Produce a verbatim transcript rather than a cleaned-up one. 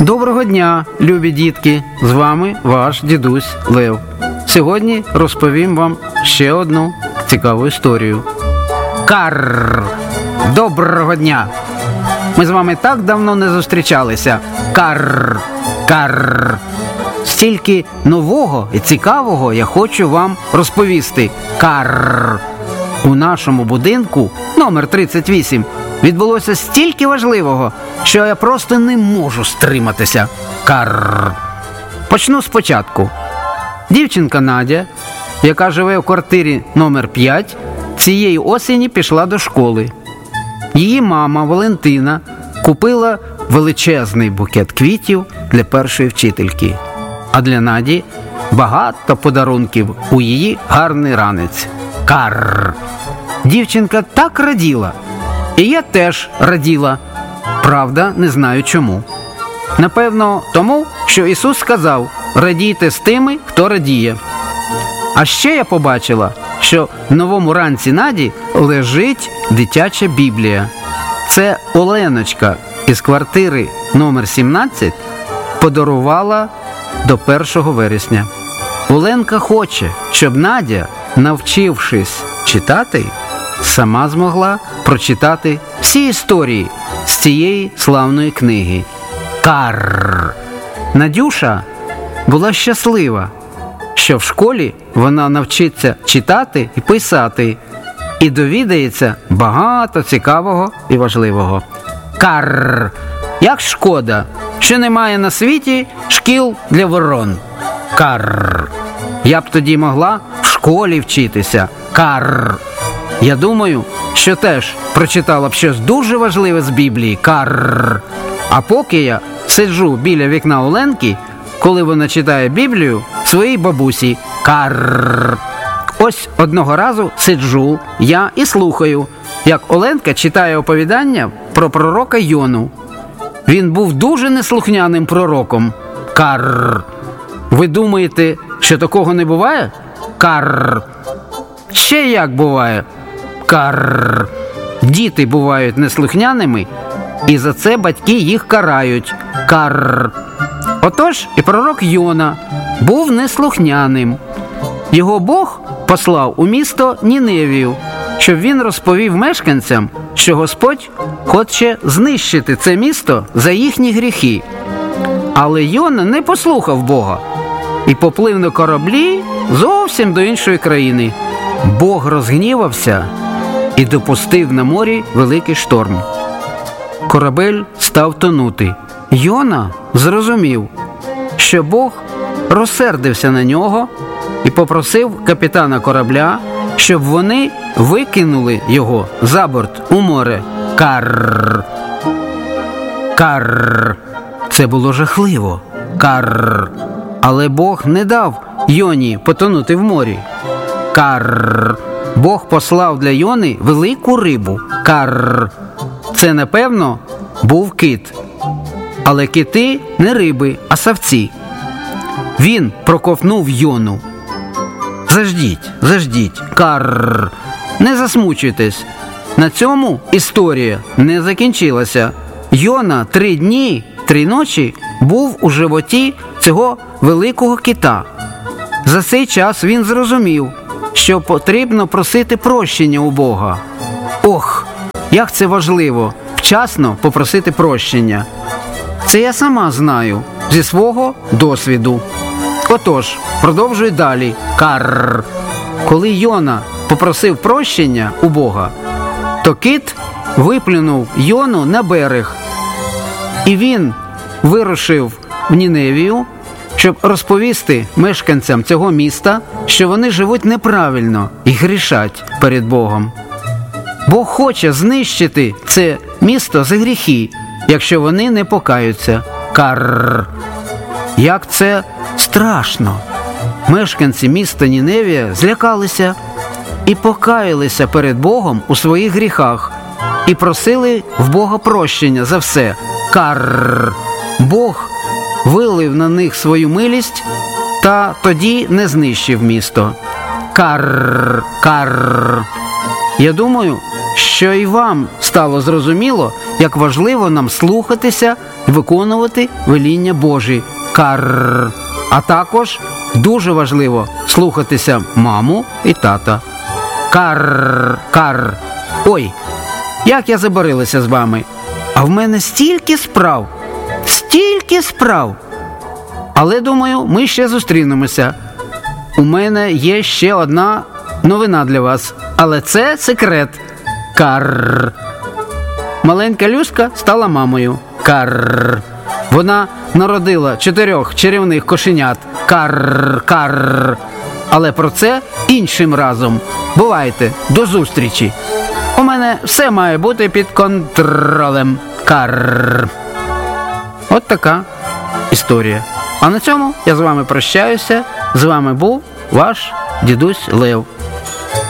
Доброго дня, любі дітки! З вами ваш дідусь Лев. Сьогодні розповім вам ще одну цікаву історію. Карр! Доброго дня! Ми з вами так давно не зустрічалися. Карр! Карр! Стільки нового і цікавого я хочу вам розповісти. Карр! У нашому будинку номер тридцять вісім відбулося стільки важливого, що я просто не можу стриматися. Карр! Почну спочатку. Дівчинка Надя, яка живе в квартирі номер п'ять, цієї осені пішла до школи. Її мама Валентина купила величезний букет квітів для першої вчительки. А для Наді багато подарунків у її гарний ранець. Карр! Дівчинка так раділа. І я теж раділа. Правда, не знаю чому. Напевно, тому, що Ісус сказав: радійте з тими, хто радіє. А ще я побачила, що в новому ранці Наді лежить дитяча Біблія. Це Оленочка із квартири номер сімнадцять подарувала до першого вересня. Оленка хоче, щоб Надя, навчившись читати, сама змогла прочитати всі історії з цієї славної книги. Карр! Надюша була щаслива, що в школі вона навчиться читати і писати, і довідається багато цікавого і важливого. Карр! Як шкода, що немає на світі шкіл для ворон. Карр! Я б тоді могла в школі вчитися. Карр! Я думаю, що теж прочитала б щось дуже важливе з Біблії. Карр! А поки я сиджу біля вікна Оленки, коли вона читає Біблію своїй бабусі. Карр! Ось одного разу сиджу я і слухаю, як Оленка читає оповідання про пророка Йону. Він був дуже неслухняним пророком. Карр! Ви думаєте, що такого не буває? Карр! Ще як буває? Карр! Діти бувають неслухняними, і за це батьки їх карають. Карр! Отож і пророк Йона був неслухняним. Його Бог послав у місто Ніневію, щоб він розповів мешканцям, що Господь хоче знищити це місто за їхні гріхи. Але Йона не послухав Бога і поплив на кораблі зовсім до іншої країни. Бог розгнівався і допустив на морі великий шторм. Корабель став тонути. Йона зрозумів, що Бог розсердився на нього і попросив капітана корабля, щоб вони викинули його за борт у море. Карр! Карр! Це було жахливо. Карр! Але Бог не дав Йоні потонути в морі. Карр! Бог послав для Йони велику рибу. Карр! Це, напевно, був кит. Але кити не риби, а савці. Він проковтнув Йону. Заждіть, заждіть, карр! Не засмучуйтесь. На цьому історія не закінчилася. Йона три дні, три ночі був у животі цього великого кита. За цей час він зрозумів, що потрібно просити прощення у Бога. Ох, як це важливо вчасно попросити прощення. Це я сама знаю зі свого досвіду. Отож, продовжуй далі. Карр! Коли Йона попросив прощення у Бога, то кит виплюнув Йону на берег. І він вирушив в Ніневію, щоб розповісти мешканцям цього міста, що вони живуть неправильно і грішать перед Богом. Бог хоче знищити це місто за гріхи, якщо вони не покаються. Карр! Як це страшно! Мешканці міста Ніневія злякалися і покаялися перед Богом у своїх гріхах і просили в Бога прощення за все. Карр! Бог вилив на них свою милість та тоді не знищив місто. Карр! Карр! Я думаю, що і вам стало зрозуміло, як важливо нам слухатися і виконувати веління Божі. Карр. А також дуже важливо слухатися маму і тата. Карр, карр. Ой, як я забарилася з вами. А в мене стільки справ, стільки справ. Але, думаю, ми ще зустрінемося. У мене є ще одна новина для вас, але це секрет. Карр. Маленька Люська стала мамою. Карр. Вона народила чотирьох чарівних кошенят. Карр, карр. Але про це іншим разом. Бувайте, до зустрічі. У мене все має бути під контролем. Карр. От така історія. А на цьому я з вами прощаюся. З вами був ваш дідусь Лев.